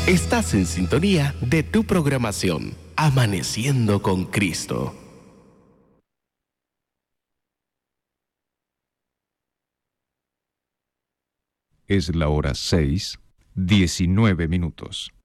Estás en sintonía de tu programación, Amaneciendo con Cristo. Es la hora 6:19.